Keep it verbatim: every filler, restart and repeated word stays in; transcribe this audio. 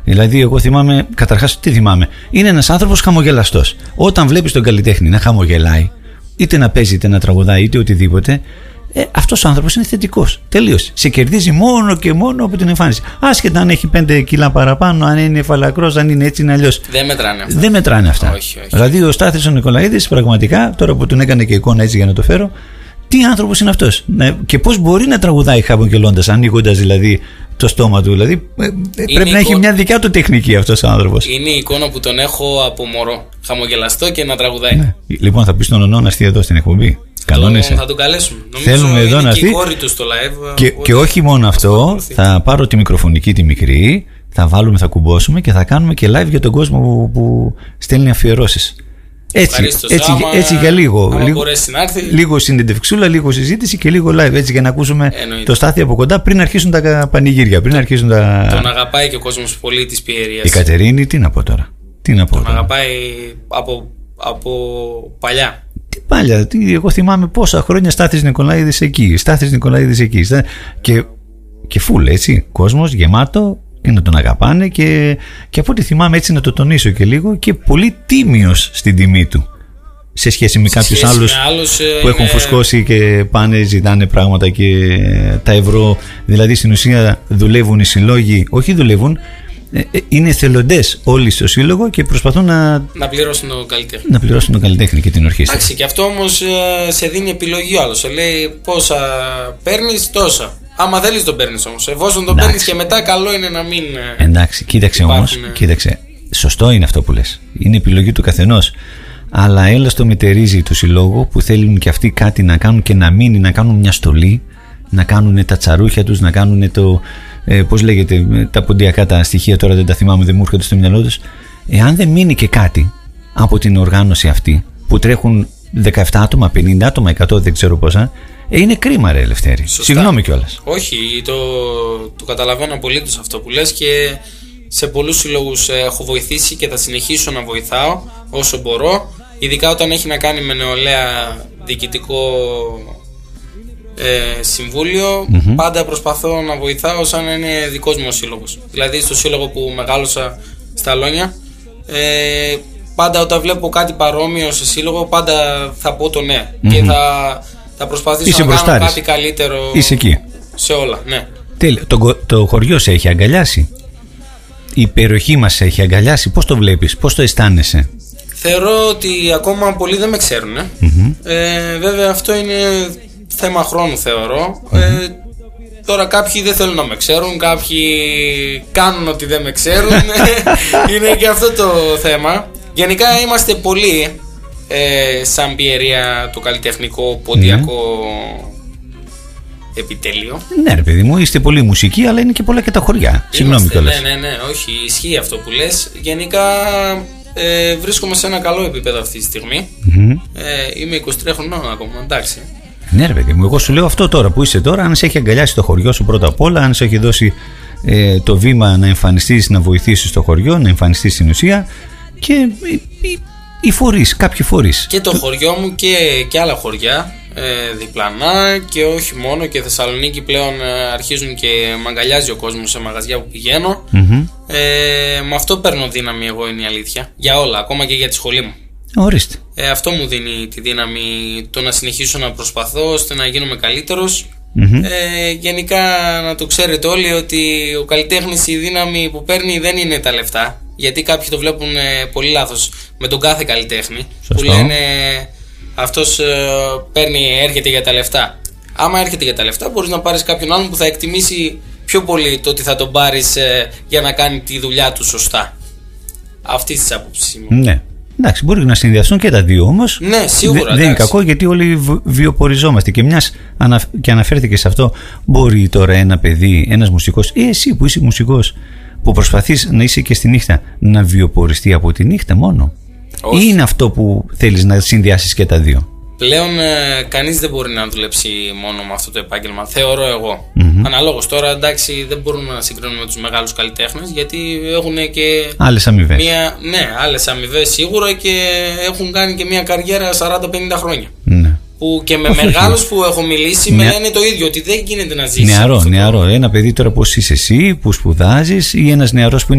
Δηλαδή, εγώ θυμάμαι, καταρχάς, τι θυμάμαι. Είναι ένας άνθρωπος χαμογελαστός. Όταν βλέπεις τον καλλιτέχνη να χαμογελάει, είτε να παίζει, είτε να τραγουδάει, είτε οτιδήποτε, ε, αυτός ο άνθρωπος είναι θετικός. Τελείωσε. Σε κερδίζει μόνο και μόνο από την εμφάνιση. Άσχετα αν έχει πέντε κιλά παραπάνω, αν είναι φαλακρός, αν είναι έτσι, είναι αλλιώς. Δεν μετράνε αυτά. Δεν μετράνε αυτά. Όχι, όχι. Δηλαδή, ο Στάθης ο Νικολαίδης, πραγματικά, τώρα που τον έκανε και εικόνα έτσι για να το φέρω, τι άνθρωπος είναι αυτός. Και πώς μπορεί να τραγουδάει χαμογελώντας, ανοίγοντας δηλαδή το στόμα του. Δηλαδή, πρέπει να εικόνα... έχει μια δικιά του τεχνική αυτός ο άνθρωπος. Είναι η εικόνα που τον έχω από μωρό. Χαμογελαστό και να τραγουδάει. Ναι. Λοιπόν, θα πεις τον Ονό να έρθει εδώ στην εκπομπή. Κανόνισε. Θα τον καλέσουμε. Θέλουμε εδώ να έρθει. Και η κόρη του στο live. Και, και όχι μόνο αυτό, θα πάρω τη μικροφωνική τη μικρή, θα βάλουμε, θα κουμπώσουμε και θα κάνουμε και live για τον κόσμο που, που στέλνει αφιερώσεις. Έτσι, έτσι, άμα, έτσι για λίγο. Λίγο, λίγο συνεντευξούλα, λίγο συζήτηση και λίγο live. Έτσι για να ακούσουμε Εννοείται. το Στάθη από κοντά πριν αρχίσουν τα πανηγύρια. Πριν αρχίσουν τα... Τον αγαπάει και ο κόσμος πολύ της πιερίας. Η Κατερίνη, τι να πω τώρα. Τι να πω τον τώρα. αγαπάει από, από παλιά. Τι παλιά, τι, εγώ θυμάμαι πόσα χρόνια Στάθης Νικολαίδης εκεί. Στάθης Νικολαίδης εκεί. Και, και φουλ, έτσι. Κόσμος γεμάτο. Και να τον αγαπάνε και, και από ό,τι θυμάμαι, έτσι να το τονίσω και λίγο, και πολύ τίμιος στην τιμή του σε σχέση με κάποιους άλλους, άλλους που είναι... έχουν φουσκώσει και πάνε ζητάνε πράγματα και τα ευρώ, δηλαδή στην ουσία δουλεύουν οι συλλόγοι, όχι δουλεύουν, είναι εθελοντές όλοι στο σύλλογο και προσπαθούν να, να πληρώσουν τον καλλιτέχνη. Να πληρώσουν τον καλλιτέχνη και την ορχήστρα. Εντάξει, και αυτό όμως σε δίνει επιλογή ο άλλος. Σε λέει πόσα παίρνεις, τόσα. Άμα θέλεις τον παίρνεις όμως. Εφόσον τον παίρνεις και μετά, καλό είναι να μην. Εντάξει, κοίταξε όμως. Κοίταξε. Σωστό είναι αυτό που λες. Είναι επιλογή του καθενός. Αλλά έλα στο μετερίζει του συλλόγου που θέλουν και αυτοί κάτι να κάνουν και να μείνει, να κάνουν μια στολή, να κάνουν τα τσαρούχια τους, να κάνουν το. Ε, πώς λέγεται, τα ποντιακά τα στοιχεία, τώρα δεν τα θυμάμαι, δεν μου έρχονται στο μυαλό τους. Εάν δεν μείνει και κάτι από την οργάνωση αυτή που τρέχουν δεκαεπτά άτομα, πενήντα άτομα, εκατό, δεν ξέρω πόσα. Ε, είναι κρίμα, ρε Ελευθέρη. Σωστά. Συγγνώμη κιόλας. Όχι, το, το καταλαβαίνω απολύτως αυτό που λες και σε πολλούς συλλόγους έχω βοηθήσει και θα συνεχίσω να βοηθάω όσο μπορώ. Ειδικά όταν έχει να κάνει με νεολαία διοικητικό ε, συμβούλιο, mm-hmm. πάντα προσπαθώ να βοηθάω σαν να είναι δικός μου ο σύλλογος. Δηλαδή στο σύλλογο που μεγάλωσα στα Αλόνια, ε, πάντα όταν βλέπω κάτι παρόμοιο σε σύλλογο, πάντα θα πω το ναι. Mm-hmm. Και θα. Θα προσπαθήσω Είσαι να μπροστάρης. κάνω κάτι καλύτερο. Είσαι εκεί. Σε όλα, ναι. Τέλεια. Το, το χωριό σε έχει αγκαλιάσει. Η περιοχή μας σε έχει αγκαλιάσει. Πώς το βλέπεις, πώς το αισθάνεσαι? Θεωρώ ότι ακόμα πολλοί δεν με ξέρουν. Ε. Mm-hmm. Ε, βέβαια αυτό είναι θέμα χρόνου, θεωρώ. Mm-hmm. Ε, τώρα κάποιοι δεν θέλουν να με ξέρουν, κάποιοι κάνουν ότι δεν με ξέρουν. Είναι και αυτό το θέμα. Γενικά είμαστε πολλοί. Ε, σαν πιερία, το καλλιτεχνικό ποντιακό ναι. επιτέλειο. Ναι, ρε παιδί μου, είστε πολύ μουσικοί, αλλά είναι και πολλά και τα χωριά. Συγγνώμη κιόλας. Ναι, ναι, ναι, όχι, ισχύει αυτό που λες. Γενικά ε, βρίσκομαι σε ένα καλό επίπεδο αυτή τη στιγμή. Mm-hmm. Ε, είμαι είκοσι τρία χρονών ακόμα, εντάξει. Ναι, ρε παιδί μου, εγώ σου λέω αυτό τώρα που είσαι τώρα, αν σε έχει αγκαλιάσει το χωριό σου πρώτα απ' όλα, αν σε έχει δώσει ε, το βήμα να εμφανιστείς, να βοηθήσεις το χωριό, να εμφανιστείς στην ουσία και. Ε, ε, οι φορείς, κάποιοι φορείς. Και το χωριό μου και, και άλλα χωριά ε, διπλανά και όχι μόνο, και Θεσσαλονίκη πλέον ε, αρχίζουν και μ' αγκαλιάζει ο κόσμος σε μαγαζιά που πηγαίνω. Mm-hmm. Ε, με αυτό παίρνω δύναμη εγώ, είναι η αλήθεια. Για όλα, ακόμα και για τη σχολή μου. Ορίστε. Ε, αυτό μου δίνει τη δύναμη, το να συνεχίσω να προσπαθώ ώστε να γίνομαι καλύτερος. Mm-hmm. Ε, γενικά να το ξέρετε όλοι ότι ο καλλιτέχνης, η δύναμη που παίρνει δεν είναι τα λεφτά. Γιατί κάποιοι το βλέπουν ε, πολύ λάθος με τον κάθε καλλιτέχνη. Σωστό. Που λένε αυτός ε, παίρνει, έρχεται για τα λεφτά. Άμα έρχεται για τα λεφτά, μπορείς να πάρεις κάποιον άλλον που θα εκτιμήσει πιο πολύ το ότι θα τον πάρεις ε, για να κάνει τη δουλειά του σωστά. Αυτή τη άποψη μου. Ναι. Εντάξει, μπορεί να συνδυαστούν και τα δύο όμως. Ναι, σίγουρα. Δε, δεν είναι κακό, γιατί όλοι βιοποριζόμαστε. Και μιας και αναφέρθηκε σε αυτό, μπορεί τώρα ένα παιδί, ένας μουσικός, ή εσύ που είσαι μουσικός, που προσπαθείς να είσαι και στη νύχτα, να βιοποριστεί από τη νύχτα μόνο? Όχι. Ή είναι αυτό που θέλεις να συνδυάσεις και τα δύο? Πλέον ε, κανείς δεν μπορεί να δουλέψει μόνο με αυτό το επάγγελμα, θεωρώ εγώ. Mm-hmm. Αναλόγως τώρα, εντάξει, δεν μπορούμε να συγκρίνουμε τους μεγάλους καλλιτέχνες, γιατί έχουν και άλλες αμοιβές. Μια, ναι, άλλες αμοιβές σίγουρα, και έχουν κάνει και μια καριέρα σαράντα πενήντα χρόνια. Ναι. Που και με όχι, μεγάλους που έχω μιλήσει με λένε το ίδιο, ότι δεν γίνεται να ζήσει. Νεαρό, νεαρό. Ένα παιδί τώρα πώς είσαι εσύ, που σπουδάζεις, ή ένας νεαρός που